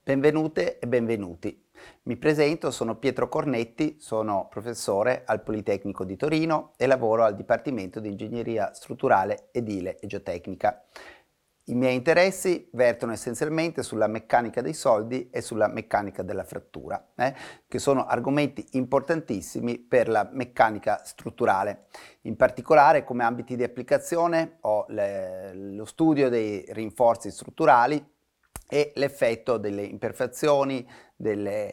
Benvenute e benvenuti. Mi presento, sono Pietro Cornetti, sono professore al Politecnico di Torino e lavoro al Dipartimento di Ingegneria Strutturale Edile e Geotecnica. I miei interessi vertono essenzialmente sulla meccanica dei soldi e sulla meccanica della frattura, che sono argomenti importantissimi per la meccanica strutturale. In particolare, come ambiti di applicazione ho lo studio dei rinforzi strutturali e l'effetto delle imperfezioni, degli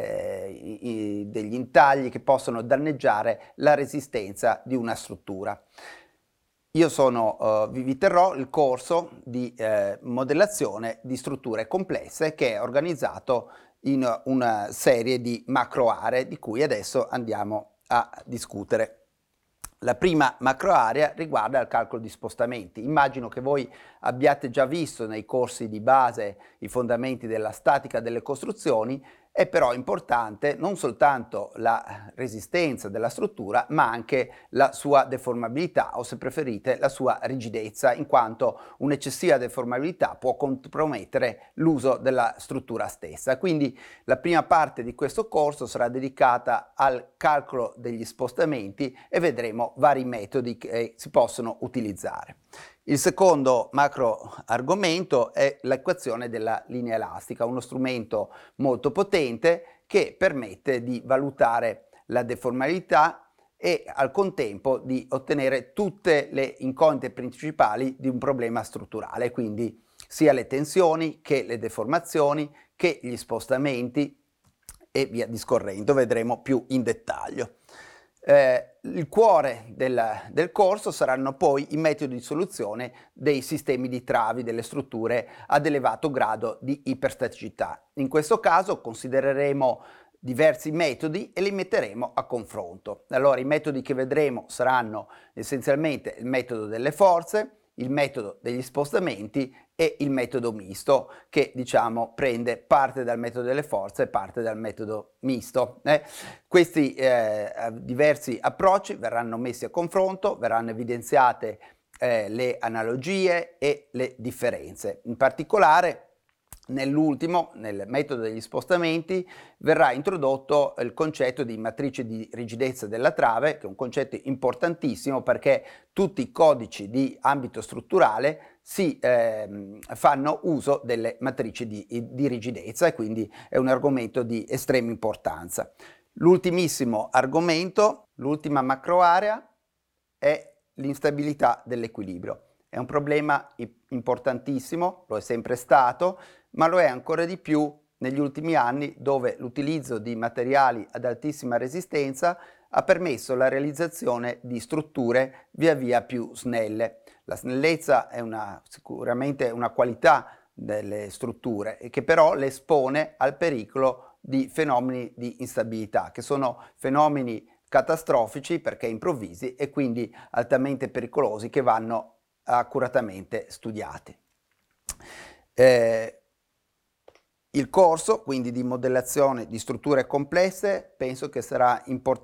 intagli che possono danneggiare la resistenza di una struttura. Io vi terrò il corso di modellazione di strutture complesse che è organizzato in una serie di macro aree di cui adesso andiamo a discutere. La prima macro area riguarda il calcolo di spostamenti. Immagino che voi abbiate già visto nei corsi di base i fondamenti della statica delle costruzioni. È però importante non soltanto la resistenza della struttura, ma anche la sua deformabilità o, se preferite, la sua rigidezza, in quanto un'eccessiva deformabilità può compromettere l'uso della struttura stessa. Quindi la prima parte di questo corso sarà dedicata al calcolo degli spostamenti e vedremo vari metodi che si possono utilizzare. Il secondo macro argomento è l'equazione della linea elastica, uno strumento molto potente che permette di valutare la deformabilità e al contempo di ottenere tutte le incognite principali di un problema strutturale, quindi sia le tensioni che le deformazioni che gli spostamenti e via discorrendo, vedremo più in dettaglio. Il cuore del corso saranno poi i metodi di soluzione dei sistemi di travi delle strutture ad elevato grado di iperstaticità. In questo caso considereremo diversi metodi e li metteremo a confronto. Allora, i metodi che vedremo saranno essenzialmente il metodo delle forze, il metodo degli spostamenti e il metodo misto, che diciamo prende parte dal metodo delle forze e parte dal metodo misto. Questi diversi approcci verranno messi a confronto, verranno evidenziate le analogie e le differenze. In particolare, nell'ultimo, nel metodo degli spostamenti, verrà introdotto il concetto di matrice di rigidezza della trave, che è un concetto importantissimo perché tutti i codici di ambito strutturale fanno uso delle matrici di rigidezza e quindi è un argomento di estrema importanza. L'ultimissimo argomento, l'ultima macro area, è l'instabilità dell'equilibrio. È un problema importantissimo, lo è sempre stato, ma lo è ancora di più negli ultimi anni, dove l'utilizzo di materiali ad altissima resistenza ha permesso la realizzazione di strutture via via più snelle. La snellezza è sicuramente una qualità delle strutture, e che però le espone al pericolo di fenomeni di instabilità, che sono fenomeni catastrofici perché improvvisi e quindi altamente pericolosi, che vanno accuratamente studiati. Il corso quindi di modellazione di strutture complesse penso che sarà importante